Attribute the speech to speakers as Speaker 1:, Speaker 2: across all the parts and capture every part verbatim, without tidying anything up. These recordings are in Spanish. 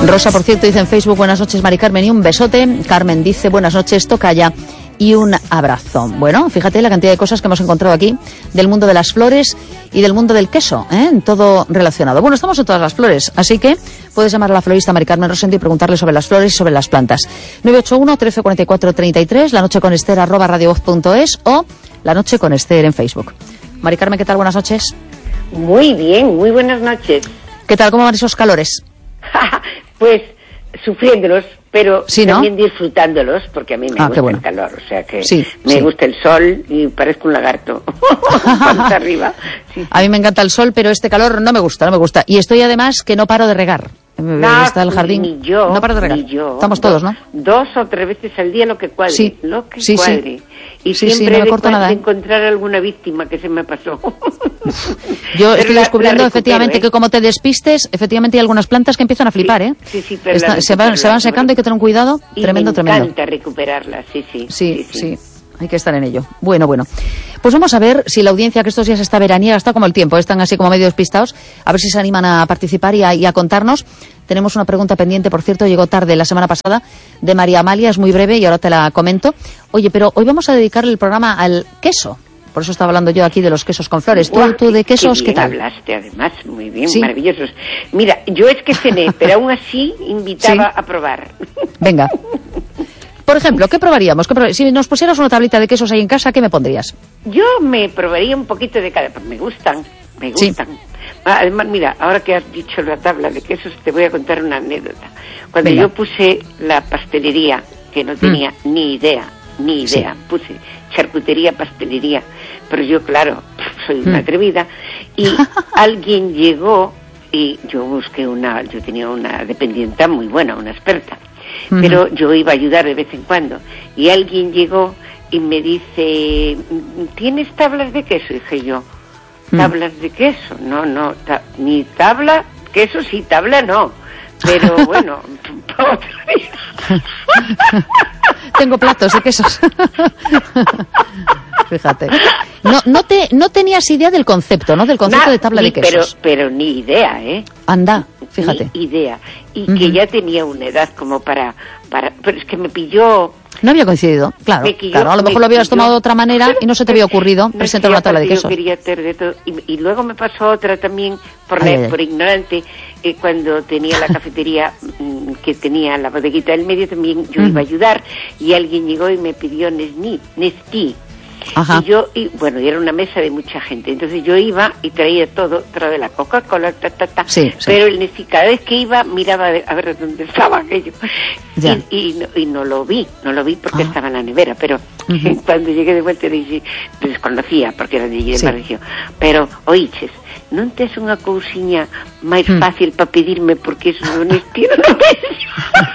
Speaker 1: Rosa, por cierto, dice en Facebook, buenas noches, Mari Carmen, y un besote. Carmen dice, buenas noches, tocaya, y un abrazo. Bueno, fíjate la cantidad de cosas que hemos encontrado aquí del mundo de las flores y del mundo del queso, ¿eh? Todo relacionado. Bueno, estamos en todas las flores, así que puedes llamar a la florista Mari Carmen Rosendo y preguntarle sobre las flores y sobre las plantas. nueve ocho uno, trece cuarenta y cuatro, treinta y tres, la noche con Esther, arroba radiovoz punto es o la noche con Esther en Facebook. Mari Carmen, ¿qué tal? Buenas noches.
Speaker 2: Muy bien, muy buenas noches.
Speaker 1: ¿Qué tal? ¿Cómo van esos calores?
Speaker 2: Pues sufriéndolos, pero
Speaker 1: sí, ¿no?
Speaker 2: también disfrutándolos, porque a mí me
Speaker 1: ah,
Speaker 2: gusta
Speaker 1: bueno.
Speaker 2: el calor, o sea que
Speaker 1: sí,
Speaker 2: me
Speaker 1: sí.
Speaker 2: gusta el sol y parezco un lagarto. arriba. Sí, sí.
Speaker 1: A mí me encanta el sol, pero este calor no me gusta, no me gusta. Y estoy además que no paro de regar.
Speaker 2: No,
Speaker 1: está el jardín.
Speaker 2: Ni yo,
Speaker 1: no paro de regar.
Speaker 2: Ni yo.
Speaker 1: Estamos
Speaker 2: dos,
Speaker 1: todos, ¿no?
Speaker 2: Dos o tres veces al día lo que cuadre.
Speaker 1: Sí,
Speaker 2: lo que
Speaker 1: sí,
Speaker 2: cuadre.
Speaker 1: Sí.
Speaker 2: Y
Speaker 1: sí,
Speaker 2: siempre
Speaker 1: sí, no me corto
Speaker 2: de,
Speaker 1: nada,
Speaker 2: de
Speaker 1: ¿eh?
Speaker 2: encontrar alguna víctima que se me pasó.
Speaker 1: Yo
Speaker 2: pero
Speaker 1: estoy
Speaker 2: la,
Speaker 1: descubriendo
Speaker 2: la recupero,
Speaker 1: efectivamente
Speaker 2: ¿eh?
Speaker 1: que como te despistes, efectivamente hay algunas plantas que empiezan a flipar,
Speaker 2: sí,
Speaker 1: ¿eh?
Speaker 2: Sí, sí, pero
Speaker 1: Está, se, van, se van secando, hay que tener un cuidado
Speaker 2: y
Speaker 1: tremendo,
Speaker 2: me
Speaker 1: tremendo.
Speaker 2: Me encanta recuperarlas, sí, sí.
Speaker 1: Sí,
Speaker 2: sí, sí.
Speaker 1: sí. Hay que estar en ello. Bueno, bueno. Pues vamos a ver si la audiencia, que estos días está veraniega, está como el tiempo, están así como medio despistados, a ver si se animan a participar y a, y a contarnos. Tenemos una pregunta pendiente, por cierto, llegó tarde la semana pasada, de María Amalia, es muy breve y ahora te la comento. Oye, pero hoy vamos a dedicarle el programa al queso. Por eso estaba hablando yo aquí de los quesos con flores. ¿Tú,
Speaker 2: Uah,
Speaker 1: tú de quesos
Speaker 2: qué,
Speaker 1: qué tal?
Speaker 2: Hablaste, además, muy bien,
Speaker 1: ¿Sí?
Speaker 2: Maravillosos. Mira, yo es que cené, pero aún así invitaba
Speaker 1: ¿Sí?
Speaker 2: a probar.
Speaker 1: Venga. Por ejemplo, ¿qué probaríamos? ¿Qué probaríamos? Si nos pusieras una tablita de quesos ahí en casa, ¿qué me pondrías?
Speaker 2: Yo me probaría un poquito de cada, pues me gustan, me gustan. Sí. Además, mira, ahora que has dicho la tabla de quesos, te voy a contar una anécdota. Cuando Venga. yo puse la pastelería, que no tenía mm. ni idea, ni idea, sí. puse charcutería, pastelería, pero yo, claro, soy una atrevida, y alguien llegó, y yo busqué una, yo tenía una dependienta muy buena, una experta, uh-huh. pero yo iba a ayudar de vez en cuando, y alguien llegó y me dice, ¿tienes tablas de queso? Y dije yo, ¿tablas de queso? No, no, ta- ni tabla, queso sí, tabla no, pero bueno, otro día.
Speaker 1: Tengo platos de quesos. Fíjate. No, no te, no tenías idea del concepto, ¿no? Del concepto nah, de tabla
Speaker 2: ni,
Speaker 1: de quesos.
Speaker 2: Pero, pero ni idea, ¿eh?
Speaker 1: Anda, fíjate.
Speaker 2: Ni idea. Y
Speaker 1: uh-huh.
Speaker 2: que ya tenía una edad como para, para, pero es que me pilló.
Speaker 1: No había coincidido, claro,
Speaker 2: quilló,
Speaker 1: claro. A lo mejor lo habías tomado de otra manera y no se te había ocurrido no presentar una tabla de quesos.
Speaker 2: Yo quería hacer de todo. Y, y luego me pasó otra también, por,
Speaker 1: ay,
Speaker 2: la,
Speaker 1: ay.
Speaker 2: por ignorante, eh, cuando tenía la cafetería que tenía la bodeguita del medio, también yo uh-huh. iba a ayudar y alguien llegó y me pidió Nesní, Nestí.
Speaker 1: Ajá.
Speaker 2: Y yo, y, bueno, y era una mesa de mucha gente, entonces yo iba y traía todo, traía la Coca-Cola, ta, ta, ta,
Speaker 1: sí, sí.
Speaker 2: pero el Nesí, cada vez que iba, miraba a ver dónde estaba aquello, y, y, no, y no lo vi, no lo vi porque ah. estaba en la nevera, pero uh-huh. cuando llegué de vuelta dije, desconocía, porque era de allí del
Speaker 1: sí.
Speaker 2: barrio, pero, oíches, non tes unha cousiña máis mm. fácil para pedirme porque eso non estiro no peso.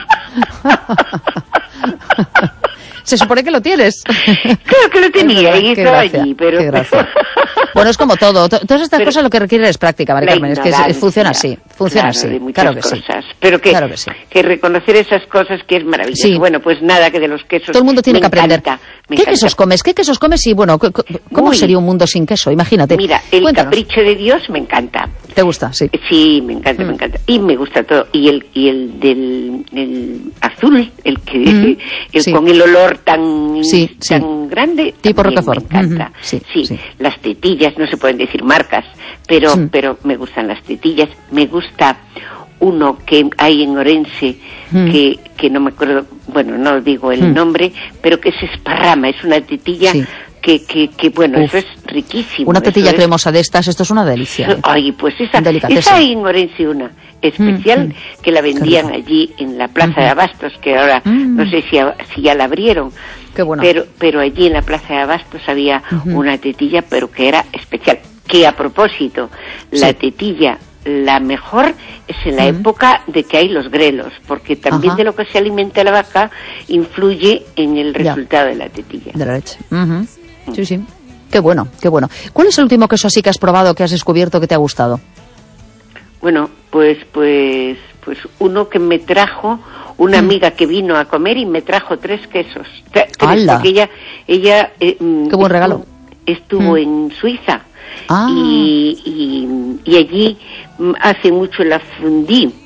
Speaker 1: Se supone que lo tienes.
Speaker 2: Claro que lo tenía y estaba allí, pero...
Speaker 1: Bueno, es como todo. Todas estas pero, cosas lo que requieren es práctica, Mari Carmen. Es que es, funciona así, funciona
Speaker 2: claro,
Speaker 1: así.
Speaker 2: De
Speaker 1: Claro que
Speaker 2: cosas.
Speaker 1: sí.
Speaker 2: Pero que,
Speaker 1: claro que, sí.
Speaker 2: que reconocer esas cosas que es maravilloso.
Speaker 1: Sí.
Speaker 2: Bueno, pues nada, que de los quesos...
Speaker 1: Todo el mundo tiene que aprender.
Speaker 2: Encanta,
Speaker 1: ¿Qué
Speaker 2: encanta.
Speaker 1: quesos comes? ¿Qué quesos comes? Y bueno, ¿cómo Uy. sería un mundo sin queso? Imagínate.
Speaker 2: Mira, el
Speaker 1: Cuéntanos.
Speaker 2: capricho de Dios me encanta.
Speaker 1: ¿Te gusta? Sí.
Speaker 2: Sí, me encanta, mm. me encanta. Y me gusta todo. Y el y el del el azul, el que mm. el
Speaker 1: sí.
Speaker 2: con el olor tan,
Speaker 1: sí,
Speaker 2: tan
Speaker 1: sí.
Speaker 2: grande,
Speaker 1: tipo Roquefort.
Speaker 2: Me encanta.
Speaker 1: Mm-hmm. Sí,
Speaker 2: sí,
Speaker 1: sí.
Speaker 2: Las tetillas, no se pueden decir marcas, pero mm. pero me gustan las tetillas. Me gusta uno que hay en Orense, mm. que, que no me acuerdo, bueno, no digo el mm. nombre, pero que se esparrama, es una tetilla sí. que, que, que, bueno, Uf. eso es riquísimo.
Speaker 1: Una tetilla
Speaker 2: es...
Speaker 1: cremosa de estas, esto es una delicia. ¿eh?
Speaker 2: Ay, pues esa, esa hay en Orense una especial mm. que la vendían allí en la Plaza mm. de Abastos, que ahora mm. no sé si, si ya la abrieron.
Speaker 1: Qué bueno.
Speaker 2: Pero, pero allí en la Plaza de Abastos había
Speaker 1: mm-hmm.
Speaker 2: una tetilla, pero que era especial. Que a propósito, sí. la tetilla la mejor es en la mm. época de que hay los grelos, porque también Ajá. de lo que se alimenta la vaca influye en el resultado ya. de la tetilla.
Speaker 1: De la leche. Uh-huh. Mm. Sí, sí. Qué bueno, qué bueno. ¿Cuál es el último queso así que has probado, que has descubierto, que te ha gustado?
Speaker 2: Bueno, pues, pues, pues uno que me trajo una mm. amiga que vino a comer y me trajo tres quesos. Tres, porque ella, ella. Eh,
Speaker 1: qué buen estuvo, regalo.
Speaker 2: Estuvo mm. en Suiza.
Speaker 1: Ah.
Speaker 2: Y, y, y allí hace mucho la fundí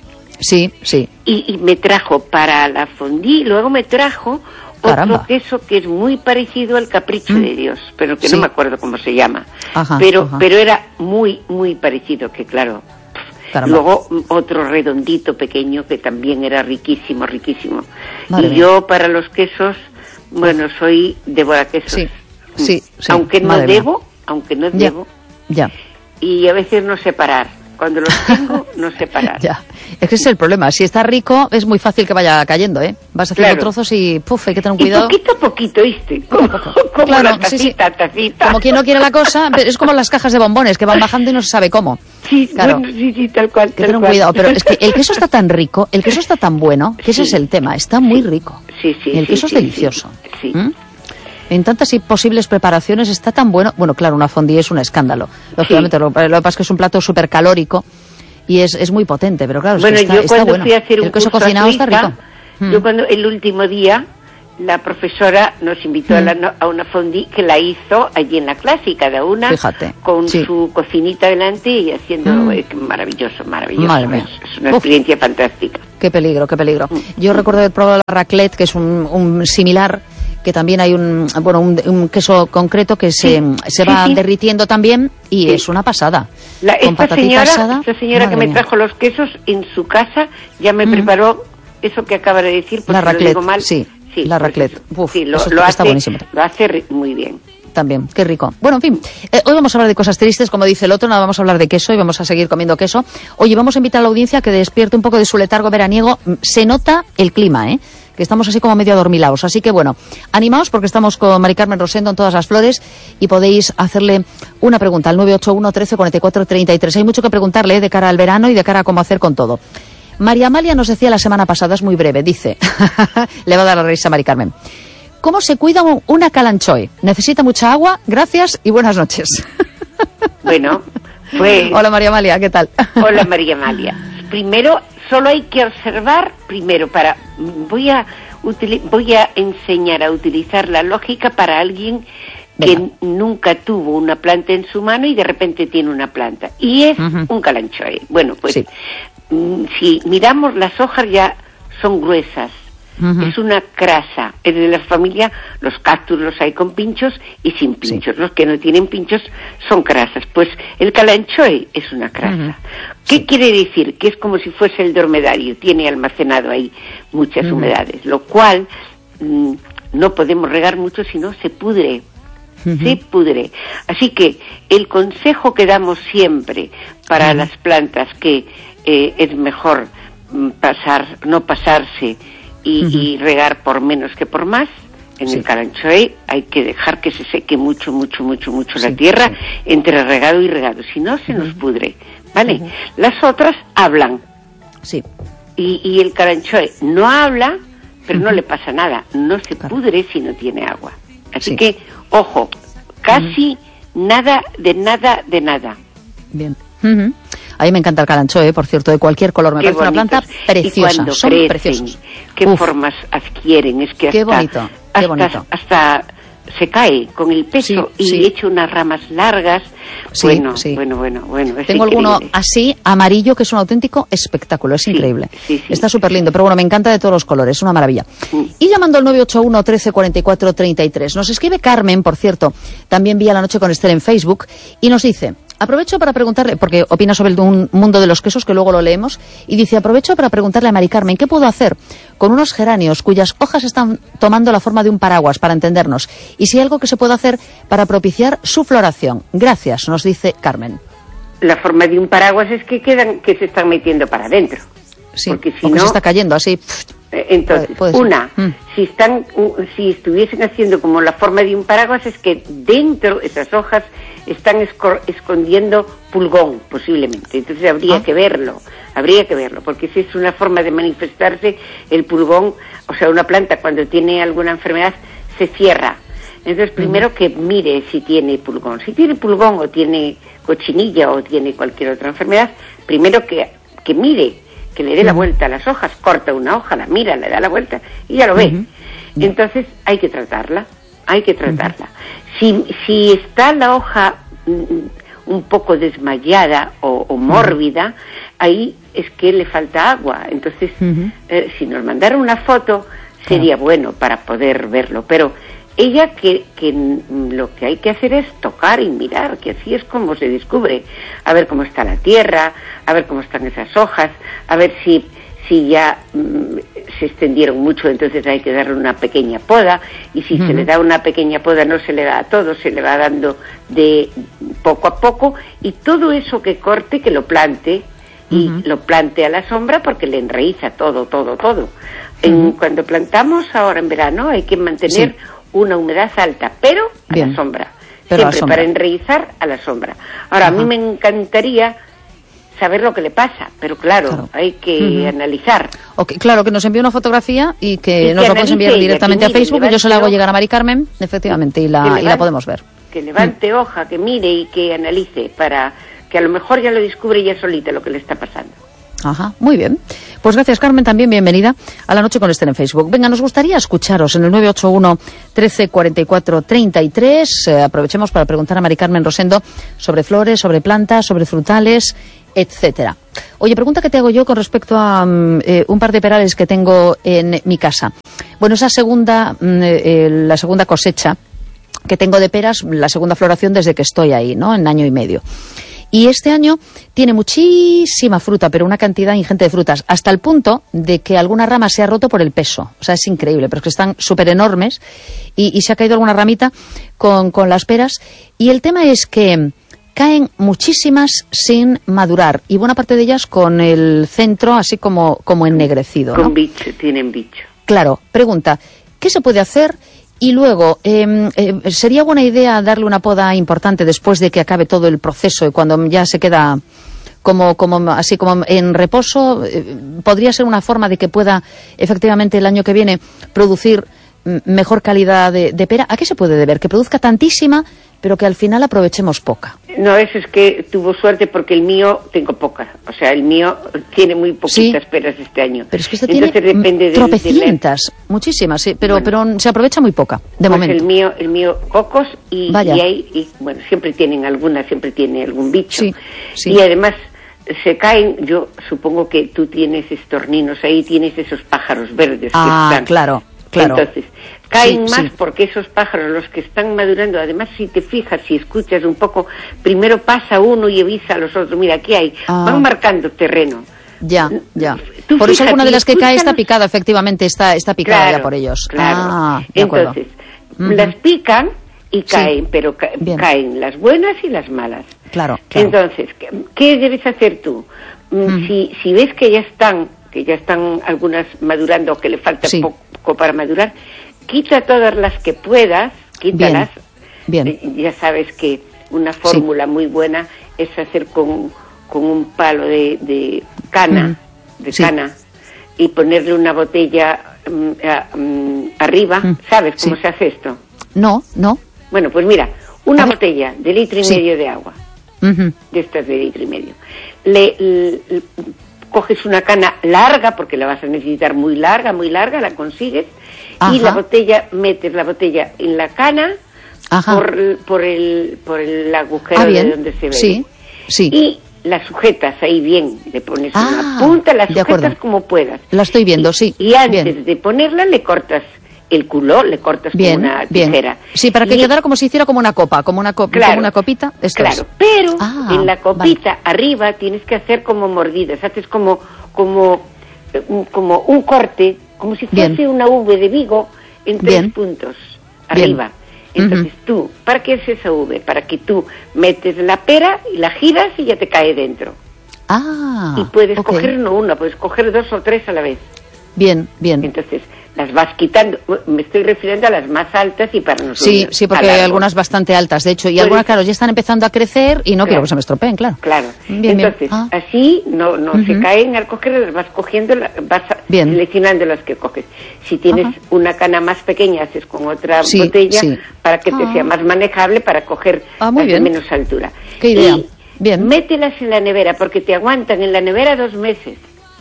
Speaker 1: Sí, sí.
Speaker 2: Y, y me trajo para la fondue, luego me trajo
Speaker 1: Caramba.
Speaker 2: otro queso que es muy parecido al Capricho mm. de Dios, pero que sí. no me acuerdo cómo se llama. Ajá, pero, ajá. pero era muy, muy parecido, que claro. Caramba. Luego otro redondito pequeño que también era riquísimo, riquísimo. Madre y mía. Yo para los quesos, bueno, soy devora quesos.
Speaker 1: Sí, sí, sí.
Speaker 2: Aunque no Madre debo, mía. aunque no
Speaker 1: ya.
Speaker 2: debo.
Speaker 1: Ya.
Speaker 2: Y a veces no sé parar. Cuando los tengo, no sé parar.
Speaker 1: Ya, es que ese es el problema. Si está rico, es muy fácil que vaya cayendo, ¿eh? Vas haciendo claro. trozos y, puf, hay que tener cuidado.
Speaker 2: Y poquito a poquito, ¿viste? Como, como
Speaker 1: claro,
Speaker 2: la tacita,
Speaker 1: sí, sí.
Speaker 2: tacita.
Speaker 1: Como quien no quiere la cosa, es como las cajas de bombones, que van bajando y no se sabe cómo.
Speaker 2: Sí,
Speaker 1: claro.
Speaker 2: Bueno, sí, sí, tal cual.
Speaker 1: Hay que tener cuidado, pero es que el queso está tan rico, el queso está tan bueno, que ese sí. es el tema, está muy rico.
Speaker 2: Sí, sí,
Speaker 1: y el
Speaker 2: sí,
Speaker 1: queso
Speaker 2: sí,
Speaker 1: es delicioso.
Speaker 2: Sí.
Speaker 1: ¿Mm? En tantas y posibles preparaciones está tan bueno. Bueno, claro, una fondue es un escándalo. Lógicamente, sí. lo, lo que pasa es que es un plato súper calórico y es, es muy potente, pero claro,
Speaker 2: bueno,
Speaker 1: es que está,
Speaker 2: yo
Speaker 1: está
Speaker 2: cuando
Speaker 1: bueno.
Speaker 2: fui a hacer un
Speaker 1: el queso
Speaker 2: curso
Speaker 1: cocinado
Speaker 2: Suiza,
Speaker 1: está rico.
Speaker 2: Yo mm. cuando el último día la profesora nos invitó mm. a, la, a una fondue que la hizo allí en la clase, cada una
Speaker 1: Fíjate,
Speaker 2: con
Speaker 1: sí.
Speaker 2: su cocinita delante y haciendo mm. eh, maravilloso, maravilloso.
Speaker 1: Madre mía.
Speaker 2: Es, es una Uf. experiencia fantástica.
Speaker 1: Qué peligro, qué peligro. Mm. Yo recuerdo haber probado la raclette, que es un, un similar, que también hay un bueno un, un queso concreto que se, sí, se va sí, sí. derritiendo también y sí. es una pasada.
Speaker 2: La, esta, señora, asada, esta señora que me mía. trajo los quesos en su casa ya me mm. preparó eso que acaba de decir, porque
Speaker 1: la raclette,
Speaker 2: lo digo mal.
Speaker 1: Sí, sí la pues raclette. Uf,
Speaker 2: sí, lo,
Speaker 1: eso
Speaker 2: lo
Speaker 1: está
Speaker 2: hace,
Speaker 1: buenísimo.
Speaker 2: Lo hace muy bien.
Speaker 1: También, qué rico. Bueno, en fin, eh, hoy vamos a hablar de cosas tristes, como dice el otro, no vamos a hablar de queso y vamos a seguir comiendo queso. Oye, vamos a invitar a la audiencia a que despierte un poco de su letargo veraniego. Se nota el clima, ¿eh? Que estamos así como medio adormilados. Así que bueno, animaos porque estamos con Mari Carmen Rosendo en Todas las Flores y podéis hacerle una pregunta al nueve ocho uno, trece, cuarenta y cuatro, treinta y tres. Hay mucho que preguntarle ¿eh? de cara al verano y de cara a cómo hacer con todo. María Amalia nos decía la semana pasada, es muy breve, dice, le va a dar la risa a Mari Carmen. ¿Cómo se cuida una calanchoe? Necesita mucha agua, gracias y buenas noches.
Speaker 2: Bueno, pues...
Speaker 1: Hola María Amalia, ¿qué tal?
Speaker 2: Hola María Amalia. Primero, solo hay que observar, primero, para voy a utili- voy a enseñar a utilizar la lógica para alguien que Venga. nunca tuvo una planta en su mano y de repente tiene una planta. Y es uh-huh. un calanchoe. Bueno, pues sí. mm, si miramos las hojas ya son gruesas. Uh-huh. Es una crasa. Es de la familia, los cactus los hay con pinchos y sin pinchos. Sí. Los que no tienen pinchos son crasas. Pues el calanchoe es una crasa. Uh-huh. ¿Qué sí. quiere decir? Que es como si fuese el dromedario. Tiene almacenado ahí muchas uh-huh. humedades, lo cual mmm, no podemos regar mucho, sino se pudre. Uh-huh. Se pudre. Así que el consejo que damos siempre para uh-huh. las plantas, que eh, es mejor mm, pasar, no pasarse Y, uh-huh. y regar por menos que por más. En sí. el calanchoe hay que dejar que se seque mucho, mucho, mucho, mucho sí, la tierra sí. entre regado y regado, si no se uh-huh. nos pudre, ¿vale? Uh-huh. Las otras hablan.
Speaker 1: Sí.
Speaker 2: Y, y el calanchoe no habla, pero uh-huh. no le pasa nada, no se claro. pudre si no tiene agua. Así sí. que, ojo, casi uh-huh. nada, de nada, de nada.
Speaker 1: Bien. Uh-huh. A mí me encanta el calanchoe, por cierto, de cualquier color. Me
Speaker 2: qué
Speaker 1: parece
Speaker 2: bonitos.
Speaker 1: Una planta preciosa. Son
Speaker 2: crecen,
Speaker 1: preciosos.
Speaker 2: ¿Qué
Speaker 1: Uf.
Speaker 2: formas adquieren? Es que hasta,
Speaker 1: qué bonito, qué
Speaker 2: hasta,
Speaker 1: bonito.
Speaker 2: hasta se cae con el peso sí, y
Speaker 1: sí.
Speaker 2: echa unas ramas largas.
Speaker 1: Sí,
Speaker 2: bueno,
Speaker 1: sí.
Speaker 2: bueno, bueno, bueno. Es
Speaker 1: Tengo
Speaker 2: increíble.
Speaker 1: alguno así, amarillo, que es un auténtico espectáculo. Es
Speaker 2: sí,
Speaker 1: increíble.
Speaker 2: Sí, sí,
Speaker 1: Está súper lindo, pero bueno, me encanta de todos los colores. Es una maravilla. Mm. Y llamando al nueve ocho uno, trece, cuarenta y cuatro, treinta y tres. Nos escribe Carmen, por cierto, también vía La Noche con Esther en Facebook, y nos dice... Aprovecho para preguntarle, porque opina sobre el un mundo de los quesos, que luego lo leemos, y dice, aprovecho para preguntarle a Mari Carmen, ¿qué puedo hacer con unos geranios cuyas hojas están tomando la forma de un paraguas, para entendernos? Y si hay algo que se puede hacer para propiciar su floración. Gracias, nos dice Carmen.
Speaker 2: La forma de un paraguas es que quedan, que se están metiendo para adentro.
Speaker 1: Sí,
Speaker 2: porque si
Speaker 1: o que
Speaker 2: no,
Speaker 1: se está cayendo así.
Speaker 2: Entonces, puede, puede una, mm. si están, si estuviesen haciendo como la forma de un paraguas, es que dentro esas hojas están esco- escondiendo pulgón, posiblemente. Entonces habría ah. que verlo, habría que verlo, porque si es una forma de manifestarse el pulgón, o sea, una planta cuando tiene alguna enfermedad se cierra. Entonces, primero mm. que mire si tiene pulgón. Si tiene pulgón o tiene cochinilla o tiene cualquier otra enfermedad, primero que, que mire, que le dé la vuelta a las hojas, corta una hoja, la mira, le da la vuelta y ya lo ve. Uh-huh. Entonces hay que tratarla, hay que tratarla. Uh-huh. Si, si está la hoja mm, un poco desmayada o, o mórbida, uh-huh. ahí es que le falta agua. Entonces, uh-huh. eh, si nos mandara una foto, sería claro. bueno para poder verlo. Pero ella que, que lo que hay que hacer es tocar y mirar, que así es como se descubre. A ver cómo está la tierra, a ver cómo están esas hojas, a ver si, si ya mm, se extendieron mucho, entonces hay que darle una pequeña poda. Y si uh-huh. se le da una pequeña poda, no se le da a todo, se le va dando de poco a poco. Y todo eso que corte, que lo plante, y uh-huh. lo plante a la sombra, porque le enraiza todo, todo, todo. Uh-huh. En, cuando plantamos ahora en verano hay que mantener sí. una humedad alta, pero a Bien. la sombra. Pero Siempre la sombra. Para enraizar a la sombra. Ahora, uh-huh. a mí me encantaría saber lo que le pasa, pero claro, claro. hay que uh-huh. analizar.
Speaker 1: Okay, claro, que nos envíe una fotografía y que y nos que la puedes enviar directamente mire, a Facebook, y yo se la hago llegar a Mari Carmen, efectivamente, y la, levante, y la podemos ver.
Speaker 2: Que levante uh-huh. hoja, que mire y que analice, para que a lo mejor ya lo descubre ya solita lo que le está pasando.
Speaker 1: Ajá, muy bien. Pues gracias, Carmen, también bienvenida a La Noche con Esther en Facebook. Venga, nos gustaría escucharos en el nueve ocho uno, trece, cuarenta y cuatro, treinta y tres. Eh, aprovechemos para preguntar a Mari Carmen Rosendo sobre flores, sobre plantas, sobre frutales, etcétera. Oye, pregunta que te hago yo con respecto a um, eh, un par de perales que tengo en mi casa. Bueno, esa segunda, mm, eh, la segunda cosecha que tengo de peras, la segunda floración desde que estoy ahí, ¿no? En año y medio. Y este año tiene muchísima fruta, pero una cantidad ingente de frutas, hasta el punto de que alguna rama se ha roto por el peso. O sea, es increíble, pero es que están súper enormes y, y se ha caído alguna ramita con, con las peras. Y el tema es que caen muchísimas sin madurar y buena parte de ellas con el centro así como, como ennegrecido, ¿no?
Speaker 2: Con bicho, tienen bicho.
Speaker 1: Claro, pregunta, ¿qué se puede hacer? Y luego, eh, eh, ¿sería buena idea darle una poda importante después de que acabe todo el proceso y cuando ya se queda como, como así como en reposo? Eh, ¿Podría ser una forma de que pueda efectivamente el año que viene producir mejor calidad de, de pera? ¿A qué se puede deber? Que produzca tantísima, pero que al final aprovechemos poca.
Speaker 2: No, eso es que tuvo suerte, porque el mío tengo poca. O sea, el mío tiene muy poquitas sí, peras este año.
Speaker 1: Pero es que este Entonces, tiene depende tropecientas, de la... muchísimas, sí, pero, bueno, pero se aprovecha muy poca, de
Speaker 2: pues
Speaker 1: momento.
Speaker 2: el mío, el mío cocos y, y hay, y, bueno, siempre tienen alguna, siempre tiene algún bicho. Sí, sí. Y además se caen, yo supongo que tú tienes estorninos, ahí tienes esos pájaros verdes.
Speaker 1: Ah,
Speaker 2: que están.
Speaker 1: claro. Claro.
Speaker 2: Entonces, caen
Speaker 1: sí,
Speaker 2: más
Speaker 1: sí.
Speaker 2: porque esos pájaros, los que están madurando, además si te fijas, si escuchas un poco, primero pasa uno y avisa a los otros, mira, aquí hay, ah. van marcando terreno.
Speaker 1: Ya, ya. Tú por eso alguna de las que cae está picada, efectivamente, está, está picada
Speaker 2: claro,
Speaker 1: ya por ellos.
Speaker 2: Claro.
Speaker 1: Ah, de
Speaker 2: Entonces, uh-huh. las pican y caen, sí. pero ca- caen las buenas y las malas.
Speaker 1: Claro, claro.
Speaker 2: Entonces, ¿qué, qué debes hacer tú? Uh-huh. Si, si ves que ya están, que ya están algunas madurando, que le falta sí. poco para madurar, quita todas las que puedas, quítalas.
Speaker 1: Bien, bien.
Speaker 2: Ya sabes que una fórmula sí. muy buena es hacer con, con un palo de, de cana, mm. de sí. cana, y ponerle una botella um, a, um, arriba. Mm. ¿Sabes cómo sí. se hace esto?
Speaker 1: No, no.
Speaker 2: Bueno, pues mira, una botella de litro y sí. medio de agua,
Speaker 1: uh-huh.
Speaker 2: de estas de litro y medio. Le, le, le coges una cana larga, porque la vas a necesitar muy larga, muy larga, la consigues, Ajá. y la botella, metes la botella en la cana Ajá. por, por, el, por el agujero ah, de donde se ve.
Speaker 1: Sí, sí.
Speaker 2: Y la sujetas ahí bien, le pones ah, una punta, la sujetas como puedas.
Speaker 1: La estoy viendo,
Speaker 2: y,
Speaker 1: sí.
Speaker 2: Y antes
Speaker 1: bien.
Speaker 2: de ponerla le cortas el culo, le cortas
Speaker 1: bien,
Speaker 2: como una
Speaker 1: bien.
Speaker 2: tijera.
Speaker 1: Sí, para que y... quedara como si hiciera como una copa, como una, co-
Speaker 2: claro,
Speaker 1: como una copita. Esto
Speaker 2: claro,
Speaker 1: es.
Speaker 2: pero
Speaker 1: ah,
Speaker 2: en la copita
Speaker 1: vale.
Speaker 2: arriba tienes que hacer como mordidas, haces como como como un corte, como si fuese bien. Una V de Vigo en tres bien. Puntos arriba. Bien. Entonces uh-huh. tú, ¿para qué es esa V? Para que tú metes la pera y la giras y ya te cae dentro.
Speaker 1: Ah.
Speaker 2: Y puedes
Speaker 1: okay.
Speaker 2: coger no una, puedes coger dos o tres a la vez.
Speaker 1: Bien, bien.
Speaker 2: Entonces las vas quitando, me estoy refiriendo a las más altas y para nosotros.
Speaker 1: Sí, sí, porque hay algunas bastante altas, de hecho, y algunas, claro, ya están empezando a crecer y no
Speaker 2: claro.
Speaker 1: quiero que se me estropeen, claro.
Speaker 2: Claro,
Speaker 1: bien,
Speaker 2: entonces,
Speaker 1: bien. Ah.
Speaker 2: así no no uh-huh. se caen al coger, las vas cogiendo, vas bien. Seleccionando las que coges. Si tienes uh-huh. una cana más pequeña, haces con otra sí, botella sí. para que te ah. sea más manejable, para coger
Speaker 1: ah, muy
Speaker 2: las
Speaker 1: bien.
Speaker 2: de menos altura.
Speaker 1: Qué idea.
Speaker 2: Y
Speaker 1: bien.
Speaker 2: mételas en la nevera, porque te aguantan en la nevera dos meses.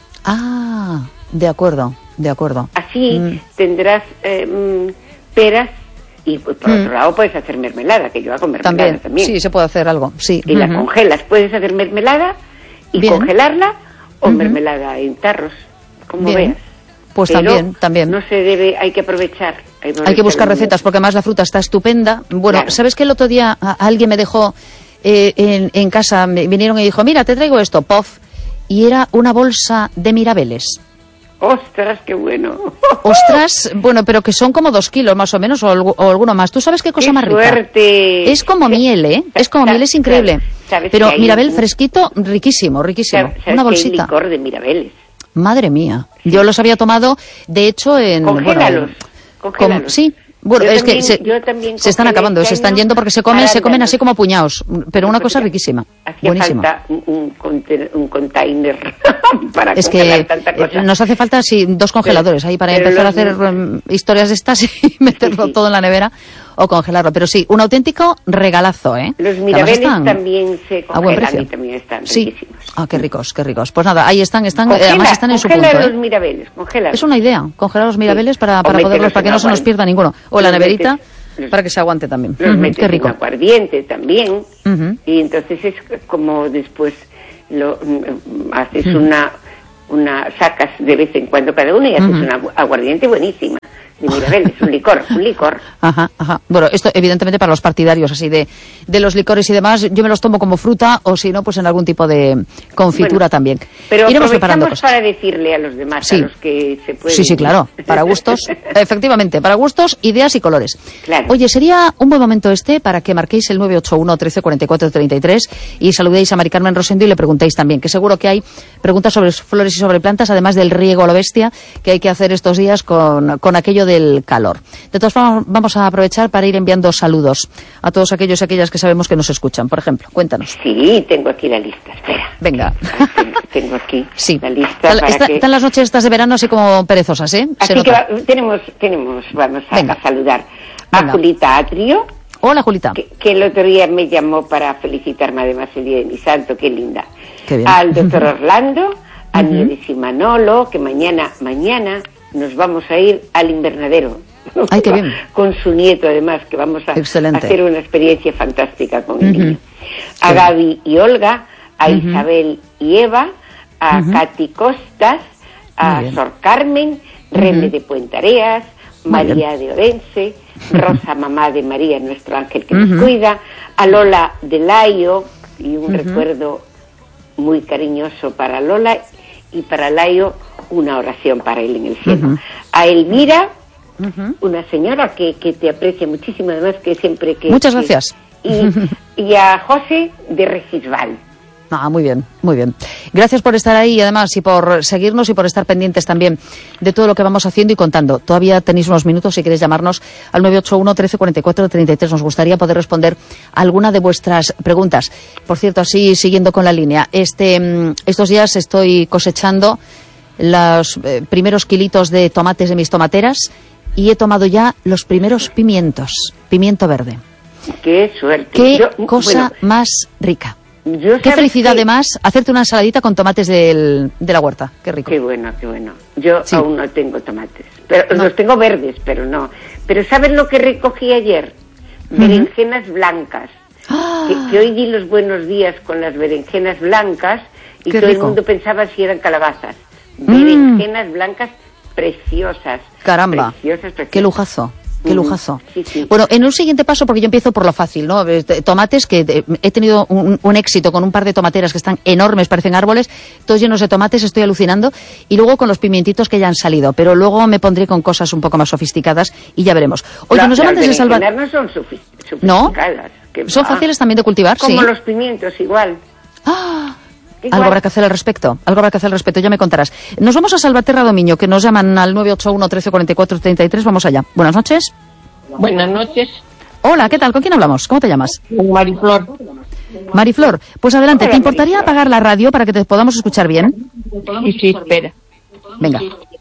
Speaker 1: Ah, de acuerdo. De acuerdo.
Speaker 2: Así
Speaker 1: mm.
Speaker 2: tendrás eh, peras y por mm. otro lado puedes hacer mermelada, que yo hago mermelada también. también.
Speaker 1: Sí, se puede hacer algo, sí.
Speaker 2: Y uh-huh. la congelas, puedes hacer mermelada y Bien. Congelarla o uh-huh. mermelada en tarros, como
Speaker 1: Bien.
Speaker 2: veas.
Speaker 1: Pues
Speaker 2: Pero
Speaker 1: también, también.
Speaker 2: No se debe, hay que aprovechar. Hay,
Speaker 1: hay que buscar recetas, porque además la fruta está estupenda. Bueno, claro. ¿Sabes que el otro día a, alguien me dejó eh, en, en casa, me vinieron y dijo, mira, te traigo esto, pof, y era una bolsa de mirabeles.
Speaker 2: ¡Ostras, qué bueno!
Speaker 1: ¡Ostras! Bueno, pero que son como dos kilos más o menos, o, algo, o alguno más. ¿Tú sabes qué cosa
Speaker 2: ¡Qué
Speaker 1: más rica?
Speaker 2: suerte!
Speaker 1: Es como miel, ¿eh? Es como miel, es increíble. Pero mirabel un... fresquito, riquísimo, riquísimo.
Speaker 2: ¿Sabes
Speaker 1: una bolsita.
Speaker 2: Que hay licor de mirabeles?
Speaker 1: Madre mía. Sí. Yo los había tomado, de hecho, en...
Speaker 2: Congélalos.
Speaker 1: Bueno, con, sí. Bueno,
Speaker 2: yo
Speaker 1: es
Speaker 2: también,
Speaker 1: que se, se están acabando, se están yendo porque se comen, se comen así como puñados, pero una cosa riquísima,
Speaker 2: hacía
Speaker 1: buenísima.
Speaker 2: Falta un, un, un container para
Speaker 1: es
Speaker 2: congelar
Speaker 1: que
Speaker 2: tanta cosa.
Speaker 1: Nos hace falta sí, dos congeladores pero, ahí para empezar los... a hacer um, historias de estas y meterlo sí, sí. todo en la nevera o congelarlo, pero sí, un auténtico regalazo, ¿eh?
Speaker 2: Los mirabeles están también se congelan a buen precio. Y también están
Speaker 1: sí.
Speaker 2: riquísimos.
Speaker 1: Ah, qué ricos, qué ricos. Pues nada, ahí están, están
Speaker 2: congela,
Speaker 1: además están en su punto.
Speaker 2: Congela los
Speaker 1: ¿eh?
Speaker 2: mirabeles, congela.
Speaker 1: Es una idea, congelar los mirabeles sí. para, para poderlos, para que no se nos pierda ninguno. O en la neverita. Los, para que se aguante también.
Speaker 2: Los
Speaker 1: uh-huh,
Speaker 2: metes
Speaker 1: qué rico.
Speaker 2: En aguardiente también.
Speaker 1: Uh-huh.
Speaker 2: Y entonces es como después lo um, haces uh-huh. una, una sacas de vez en cuando cada uno y haces uh-huh. una aguardiente buenísima. De mirabeles, un licor, un licor.
Speaker 1: Ajá, ajá. Bueno, esto evidentemente para los partidarios así de, de los licores y demás, yo me los tomo como fruta o si no, pues en algún tipo de confitura bueno, también.
Speaker 2: Pero iremos preparando cosas. Para decirle a los demás,
Speaker 1: sí.
Speaker 2: a los que se pueden...
Speaker 1: Sí, sí, claro, para gustos, efectivamente, para gustos, ideas y colores.
Speaker 2: Claro.
Speaker 1: Oye, sería un buen momento este para que marquéis el nueve ocho uno, trece, cuarenta y cuatro, treinta y tres y saludéis a Mari Carmen Rosendo y le preguntéis también, que seguro que hay preguntas sobre flores y sobre plantas, además del riego a lo bestia que hay que hacer estos días con, con aquello de del calor. De todas formas, vamos a aprovechar para ir enviando saludos a todos aquellos y aquellas que sabemos que nos escuchan. Por ejemplo, cuéntanos.
Speaker 2: Sí, tengo aquí la lista, espera.
Speaker 1: Venga.
Speaker 2: Tengo aquí
Speaker 1: sí.
Speaker 2: la lista.
Speaker 1: Está,
Speaker 2: para
Speaker 1: está,
Speaker 2: que...
Speaker 1: Están las noches estas de verano así como perezosas, ¿eh?
Speaker 2: Así que va, tenemos, tenemos, vamos a, a saludar a
Speaker 1: Venga.
Speaker 2: Julita Atrio.
Speaker 1: Hola, Julita.
Speaker 2: Que, que el otro día me llamó para felicitarme además el día de mi santo, qué linda.
Speaker 1: Qué bien.
Speaker 2: Al doctor Orlando, a uh-huh. Nieves y Manolo, que mañana, mañana nos vamos a ir al invernadero.
Speaker 1: Ay, qué bien.
Speaker 2: Con su nieto, además, que vamos a
Speaker 1: Excelente.
Speaker 2: hacer una experiencia fantástica con
Speaker 1: uh-huh.
Speaker 2: el niño. A sí. Gaby y Olga, a uh-huh. Isabel y Eva, a uh-huh. Katy Costas, a Sor Carmen, uh-huh. Reme de Puentareas, María de Orense, Rosa Mamá de María, nuestro ángel que uh-huh. nos cuida, a Lola de Laio, y un uh-huh. recuerdo muy cariñoso para Lola, y para Laio una oración para él en el cielo. Uh-huh. A Elvira, uh-huh. una señora que, que te aprecia muchísimo, además que siempre que...
Speaker 1: Muchas
Speaker 2: que,
Speaker 1: gracias.
Speaker 2: Y, y a José de Regisbal.
Speaker 1: Ah, muy bien, muy bien. Gracias por estar ahí, además, y por seguirnos y por estar pendientes también de todo lo que vamos haciendo y contando. Todavía tenéis unos minutos si queréis llamarnos al nueve ocho uno, trece, cuarenta y cuatro, treinta y tres. Nos gustaría poder responder alguna de vuestras preguntas. Por cierto, así siguiendo con la línea, este, estos días estoy cosechando los eh, primeros kilitos de tomates de mis tomateras y he tomado ya los primeros pimientos, pimiento verde.
Speaker 2: ¡Qué suerte!
Speaker 1: ¡Qué
Speaker 2: Yo,
Speaker 1: cosa
Speaker 2: bueno,
Speaker 1: más rica!
Speaker 2: Yo
Speaker 1: qué felicidad,
Speaker 2: que...
Speaker 1: además, hacerte una ensaladita con tomates del, de la huerta. Qué rico.
Speaker 2: Qué bueno, qué bueno. Yo sí. aún no tengo tomates. Pero
Speaker 1: no.
Speaker 2: Los tengo verdes, pero no. Pero ¿sabes lo que recogí ayer? Uh-huh. Berenjenas blancas.
Speaker 1: ¡Ah!
Speaker 2: Que, que hoy di los buenos días con las berenjenas blancas y
Speaker 1: qué
Speaker 2: todo
Speaker 1: rico.
Speaker 2: El mundo pensaba si eran calabazas. Berenjenas mm. blancas preciosas.
Speaker 1: Caramba.
Speaker 2: Preciosas, preciosas.
Speaker 1: Qué lujazo. Qué lujazo.
Speaker 2: Sí, sí.
Speaker 1: Bueno, en un siguiente paso, porque yo empiezo por lo fácil, ¿no? Tomates, que he tenido un, un éxito con un par de tomateras que están enormes, parecen árboles, todos llenos de tomates, estoy alucinando, y luego con los pimientitos que ya han salido, pero luego me pondré con cosas un poco más sofisticadas y ya veremos. Oye,
Speaker 2: La,
Speaker 1: nos llaman desde Salvador.
Speaker 2: No son sofisticadas.
Speaker 1: ¿No? Son
Speaker 2: va.
Speaker 1: fáciles también de cultivar,
Speaker 2: como
Speaker 1: sí.
Speaker 2: los pimientos, igual.
Speaker 1: ¡Ah! Igual. Algo habrá que hacer al respecto, algo habrá que hacer al respecto, ya me contarás. Nos vamos a Salvaterra Domiño, que nos llaman al nueve ocho uno, trece, cuarenta y cuatro, treinta y tres, vamos allá. Buenas noches.
Speaker 3: Buenas noches.
Speaker 1: Hola, ¿qué tal? ¿Con quién hablamos? ¿Cómo te llamas?
Speaker 3: Mariflor.
Speaker 1: Mariflor, pues adelante.
Speaker 2: Hola,
Speaker 1: ¿Te importaría
Speaker 2: Mariflor.
Speaker 1: apagar la radio para que te podamos escuchar bien?
Speaker 3: Sí, sí, espera.
Speaker 1: Venga,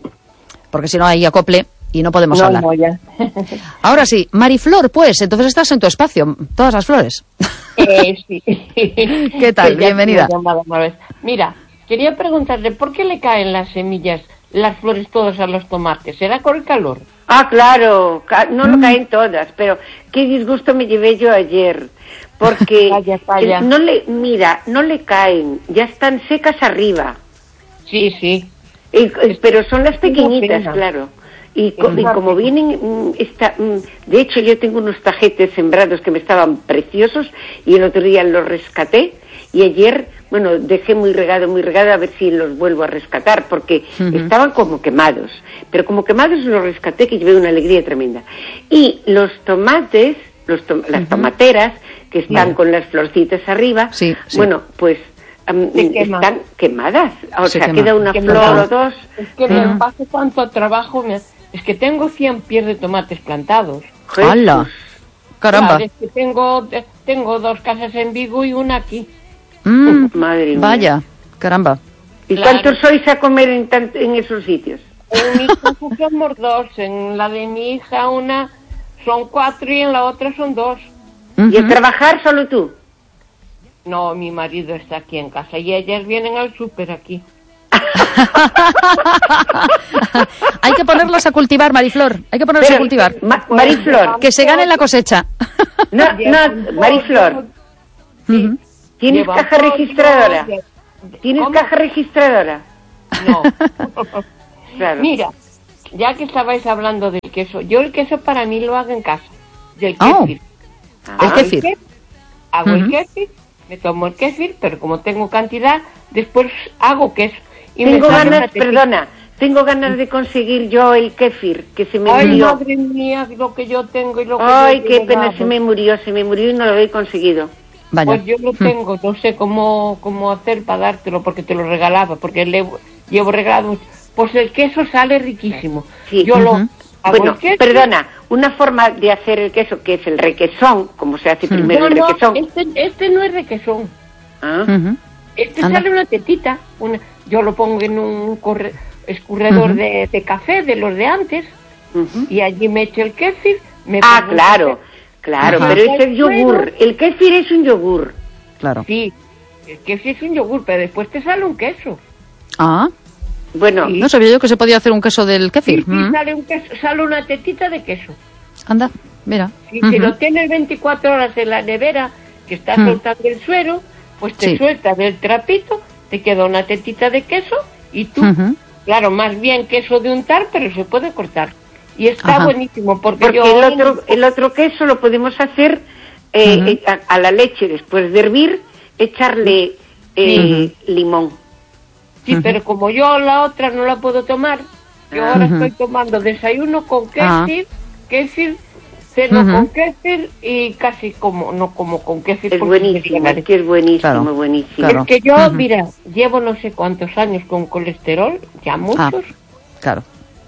Speaker 1: porque si no hay acople y no podemos
Speaker 3: no,
Speaker 1: hablar.
Speaker 3: No, ya.
Speaker 1: Ahora sí, Mariflor, pues, entonces estás en tu espacio, todas las flores.
Speaker 3: Eh, sí.
Speaker 1: ¿Qué tal? Bienvenida.
Speaker 3: Una vez. Mira, quería preguntarle, ¿por qué le caen las semillas, las flores todas a los tomates? ¿Será por el calor?
Speaker 2: Ah, claro, no lo mm. caen todas, pero qué disgusto me llevé yo ayer, porque
Speaker 3: vaya, vaya.
Speaker 2: no le, mira, no le caen, ya están secas arriba.
Speaker 3: Sí, sí.
Speaker 2: Eh, pero son las pequeñitas, claro. Y, co y como vienen, esta, de hecho yo tengo unos tajetes sembrados que me estaban preciosos y el otro día los rescaté y ayer, bueno, dejé muy regado, muy regado a ver si los vuelvo a rescatar porque uh-huh. estaban como quemados, pero como quemados los rescaté que llevé una alegría tremenda. Y los tomates, los to las uh-huh. tomateras que están uh-huh. con las florcitas arriba,
Speaker 1: sí, sí.
Speaker 2: bueno, pues um, están quemadas, o
Speaker 1: Se
Speaker 2: sea,
Speaker 1: quema.
Speaker 2: queda una
Speaker 3: quema.
Speaker 2: flor o dos.
Speaker 3: Es que uh-huh. me pasa tanto trabajo, me... es que tengo cien pies de tomates plantados.
Speaker 1: ¡Hala! Caramba.
Speaker 3: Claro, es que tengo, tengo dos casas en Vigo y una aquí.
Speaker 1: Mm,
Speaker 2: Madre mía.
Speaker 1: Vaya, caramba.
Speaker 2: ¿Y claro. cuántos sois a comer en, en esos sitios?
Speaker 3: En mi casa somos dos, en la de mi hija una son cuatro y en la otra son dos.
Speaker 2: Uh-huh. ¿Y a trabajar solo tú?
Speaker 3: No, mi marido está aquí en casa y ellas vienen al súper aquí.
Speaker 1: Hay que ponerlas a cultivar, Mariflor. Hay que ponerlas
Speaker 2: Pero,
Speaker 1: a cultivar.
Speaker 2: Ma Mariflor.
Speaker 1: Que se gane la cosecha.
Speaker 2: No, no, Mariflor.
Speaker 3: Sí.
Speaker 2: ¿Tienes
Speaker 3: Lleva
Speaker 2: caja registradora?
Speaker 3: De...
Speaker 2: ¿Tienes
Speaker 3: ¿Cómo?
Speaker 2: caja registradora?
Speaker 3: No.
Speaker 2: Claro.
Speaker 3: Mira, ya que estabais hablando del queso, yo el queso para mí lo hago en casa. Del
Speaker 1: Oh.
Speaker 3: kéfir.
Speaker 1: El
Speaker 3: Hago
Speaker 1: kéfir.
Speaker 3: kéfir, Hago
Speaker 1: Uh-huh.
Speaker 3: el kéfir, me tomo el kéfir, pero como tengo cantidad, después hago queso. Y
Speaker 2: Tengo
Speaker 3: me sale una
Speaker 2: ganas,
Speaker 3: tetita.
Speaker 2: perdona, tengo ganas de conseguir yo el kéfir, que se me
Speaker 3: Ay,
Speaker 2: murió.
Speaker 3: madre mía, lo que yo tengo y lo que
Speaker 2: Ay,
Speaker 3: yo
Speaker 2: qué
Speaker 3: he
Speaker 2: pena,
Speaker 3: llegado.
Speaker 2: se me murió, se me murió y no lo he conseguido.
Speaker 1: Vaya.
Speaker 3: Pues yo lo tengo, no sé cómo, cómo hacer para dártelo, porque te lo regalaba, porque le llevo regalado. Pues el queso sale riquísimo.
Speaker 2: Sí.
Speaker 3: Yo lo
Speaker 1: Uh-huh.
Speaker 3: hago
Speaker 2: Bueno,
Speaker 3: el queso.
Speaker 2: perdona, una forma de hacer el queso, que es el requesón, como se hace primero
Speaker 3: No,
Speaker 2: el
Speaker 3: no,
Speaker 2: requesón.
Speaker 3: este, este no es requesón.
Speaker 2: Ah,
Speaker 1: Uh-huh.
Speaker 3: Este
Speaker 1: Anda.
Speaker 3: sale una tetita. Una, yo lo pongo en un corre, escurredor
Speaker 1: Uh-huh.
Speaker 3: de, de café, de los de antes,
Speaker 2: uh-huh.
Speaker 3: y allí me echo el kéfir. Me
Speaker 2: Ah,
Speaker 3: pongo el
Speaker 2: claro,
Speaker 3: kéfir.
Speaker 2: claro,
Speaker 1: Ajá.
Speaker 2: pero es el yogur. El kéfir es un yogur.
Speaker 1: Claro.
Speaker 3: Sí, el kéfir es un yogur, pero después te sale un queso.
Speaker 1: Ah,
Speaker 2: Bueno,
Speaker 3: Sí.
Speaker 1: no sabía yo que se podía hacer un queso del
Speaker 3: Sí,
Speaker 1: kéfir.
Speaker 3: sí,
Speaker 1: Mm.
Speaker 3: sale un queso, sale una tetita de queso.
Speaker 1: Anda, mira.
Speaker 3: Si,
Speaker 1: Uh-huh.
Speaker 3: si lo tienes veinticuatro horas en la nevera, que está
Speaker 1: Mm.
Speaker 3: soltando el suero, pues te
Speaker 1: Sí.
Speaker 3: sueltas del trapito, te queda una tetita de queso y tú,
Speaker 1: Uh-huh.
Speaker 3: claro, más bien queso de untar, pero se puede cortar. Y está
Speaker 1: Ajá.
Speaker 3: buenísimo, porque,
Speaker 2: porque
Speaker 3: yo...
Speaker 2: el otro, el otro queso lo podemos hacer eh,
Speaker 1: Ujú.
Speaker 2: eh, a, a la leche, después de hervir, echarle eh, limón.
Speaker 3: Sí,
Speaker 1: Ujú.
Speaker 3: pero como yo la otra no la puedo tomar, yo ahora
Speaker 1: Ujú.
Speaker 3: estoy tomando desayuno con
Speaker 1: Ah.
Speaker 3: kéfir, kéfir, ceno
Speaker 1: Ujú.
Speaker 3: con kéfir y casi como, no como con kéfir.
Speaker 2: Es
Speaker 3: porque me
Speaker 2: buenísimo,
Speaker 3: llena de-
Speaker 2: es que es buenísimo,
Speaker 1: Claro.
Speaker 2: buenísimo.
Speaker 1: Claro.
Speaker 3: Es que yo,
Speaker 1: Ujú.
Speaker 3: mira, llevo no sé cuántos años con colesterol, ya muchos,
Speaker 1: Claro.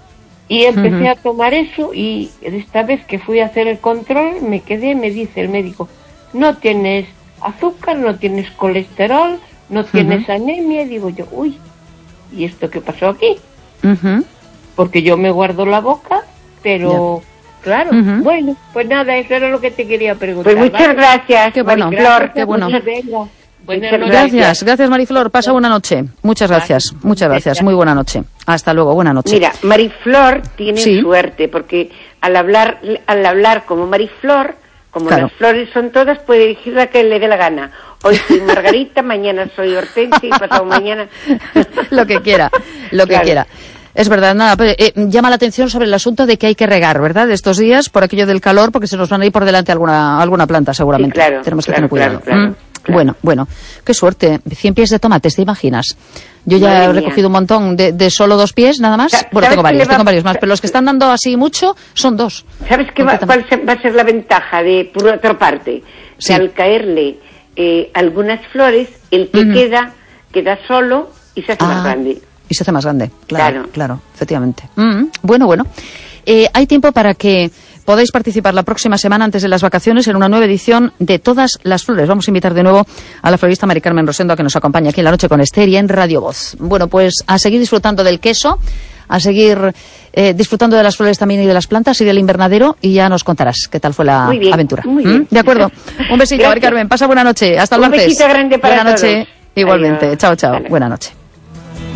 Speaker 3: y empecé
Speaker 1: Ujú.
Speaker 3: a tomar eso y esta vez que fui a hacer el control me quedé, me dice el médico, no tienes azúcar, no tienes colesterol, no tienes anemia, y digo yo, uy, ¿y esto qué pasó aquí?
Speaker 1: Ujú.
Speaker 3: Porque yo me guardo la boca, pero claro,
Speaker 1: Ujú.
Speaker 3: bueno, pues nada, eso era lo que te quería preguntar.
Speaker 2: Pues muchas
Speaker 3: ¿vale?
Speaker 2: gracias,
Speaker 1: Qué bueno,
Speaker 2: Mariflor.
Speaker 1: qué bueno.
Speaker 3: Muchas venga. Buenas
Speaker 2: Muchas
Speaker 3: noches.
Speaker 1: Gracias, gracias Mariflor. Pasa buena noche. Muchas gracias, muchas gracias. Muy buena noche. Hasta luego, buena noche.
Speaker 2: Mira, Mariflor tiene
Speaker 1: Sí.
Speaker 2: suerte, porque al hablar al hablar como Mariflor, como
Speaker 1: Claro.
Speaker 2: las flores son todas, puede elegir la que le dé la gana. Hoy soy Margarita, mañana soy Hortensia y pasado mañana...
Speaker 1: Lo que quiera, lo que
Speaker 2: Claro.
Speaker 1: quiera. Es verdad, nada, pero, eh, llama la atención sobre el asunto de que hay que regar, ¿verdad? Estos días, por aquello del calor, porque se nos van a ir por delante alguna alguna planta, seguramente.
Speaker 2: Sí, claro,
Speaker 1: Tenemos que
Speaker 2: claro,
Speaker 1: tener cuidado.
Speaker 2: claro, claro,
Speaker 1: Mm.
Speaker 2: claro.
Speaker 1: Bueno, bueno, qué suerte. Cien pies de tomates, ¿te imaginas? Yo ya
Speaker 2: Madre
Speaker 1: he
Speaker 2: mía.
Speaker 1: recogido un montón de, de solo dos pies, nada más.
Speaker 2: Sa-
Speaker 1: Bueno,
Speaker 2: ¿sabes
Speaker 1: tengo
Speaker 2: qué
Speaker 1: varios,
Speaker 2: le va-
Speaker 1: tengo varios más, pero los que están dando así mucho son dos.
Speaker 2: ¿Sabes qué va, cuál se- va a ser la ventaja de, por otra parte?
Speaker 1: Sí.
Speaker 2: Que al caerle eh, algunas flores, el que
Speaker 1: Ujú.
Speaker 2: queda, queda solo y se hace más
Speaker 1: Ah,
Speaker 2: grande.
Speaker 1: Y se hace más grande, claro,
Speaker 2: Claro.
Speaker 1: claro, efectivamente. Mm, bueno, bueno. Eh, hay tiempo para que podáis participar la próxima semana, antes de las vacaciones, en una nueva edición de Todas las Flores. Vamos a invitar de nuevo a la florista Mari Carmen Rosendo a que nos acompañe aquí en la noche con Esther y en Radio Voz. Bueno, pues a seguir disfrutando del queso, a seguir eh, disfrutando de las flores también y de las plantas y del invernadero, y ya nos contarás qué tal fue la
Speaker 2: Muy bien,
Speaker 1: aventura.
Speaker 2: muy
Speaker 1: ¿Mm?
Speaker 2: bien.
Speaker 1: De acuerdo. Un besito,
Speaker 2: Gracias.
Speaker 1: Mari Carmen. Pasa buena noche. Hasta el
Speaker 2: Un
Speaker 1: martes.
Speaker 2: besito grande para
Speaker 1: Buena noche.
Speaker 2: todos.
Speaker 1: Igualmente.
Speaker 2: Adiós.
Speaker 1: Chao, chao.
Speaker 2: Hasta luego.
Speaker 1: Buena noche.